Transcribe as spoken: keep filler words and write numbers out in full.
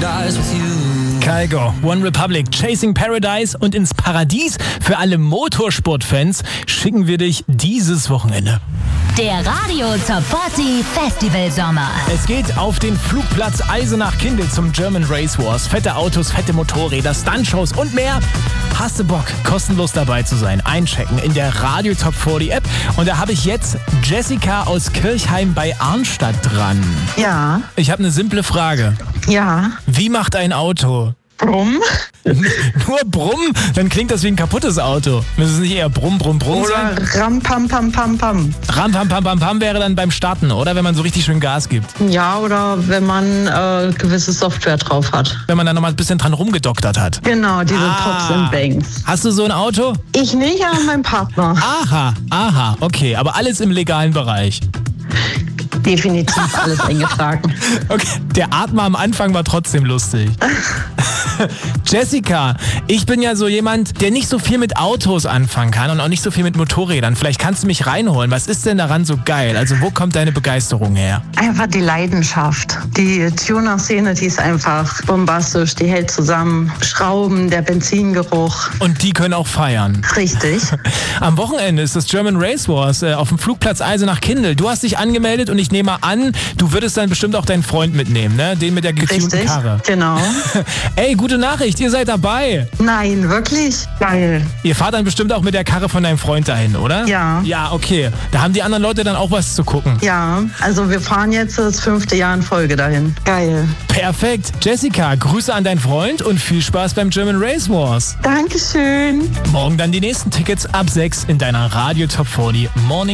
paradise with you. Kygo, One Republic, Chasing Paradise, und ins Paradies für alle Motorsportfans schicken wir dich dieses Wochenende. Der Radio Top vierzig Festival Sommer. Es geht auf den Flugplatz Eisenach-Kindl zum German Race Wars. Fette Autos, fette Motorräder, Stuntshows und mehr. Hast du Bock, kostenlos dabei zu sein? Einchecken in der Radio Top vierzig App. Und da habe ich jetzt Jessica aus Kirchheim bei Arnstadt dran. Ja. Ich habe eine simple Frage. Ja. Wie macht ein Auto? Brumm. Nur Brumm? Dann klingt das wie ein kaputtes Auto. Müsste es nicht eher Brumm, Brumm, Brumm sein? Oder Ram, Pam, Pam, Pam, Pam. Ram, Pam, Pam, Pam, Pam wäre dann beim Starten, oder? Wenn man so richtig schön Gas gibt. Ja, oder wenn man äh, gewisse Software drauf hat. Wenn man dann nochmal ein bisschen dran rumgedoktert hat. Genau, diese Ah. Pops and Bangs. Hast du so ein Auto? Ich nicht, aber mein Partner. Aha, aha, okay. Aber alles im legalen Bereich. Definitiv alles eingetragen. Okay, der Atmer am Anfang war trotzdem lustig. Jessica, ich bin ja so jemand, der nicht so viel mit Autos anfangen kann und auch nicht so viel mit Motorrädern. Vielleicht kannst du mich reinholen. Was ist denn daran so geil? Also wo kommt deine Begeisterung her? Einfach die Leidenschaft. Die Tuner-Szene, die ist einfach bombastisch. Die hält zusammen. Schrauben, der Benzingeruch. Und die können auch feiern. Richtig. Am Wochenende ist das German Race Wars äh, auf dem Flugplatz Eisenach-Kindl. Du hast dich angemeldet und ich nehme an, du würdest dann bestimmt auch deinen Freund mitnehmen, ne? Den mit der getunten Richtig, Karre. genau. Ey, gute Nachricht, ihr seid dabei. Nein, wirklich? Geil. Ihr fahrt dann bestimmt auch mit der Karre von deinem Freund dahin, oder? Ja. Ja, okay. Da haben die anderen Leute dann auch was zu gucken. Ja, also wir fahren jetzt das fünfte Jahr in Folge dahin. Geil. Perfekt. Jessica, Grüße an deinen Freund und viel Spaß beim German Race Wars. Dankeschön. Morgen dann die nächsten Tickets ab sechs in deiner Radio Top vierzig Morning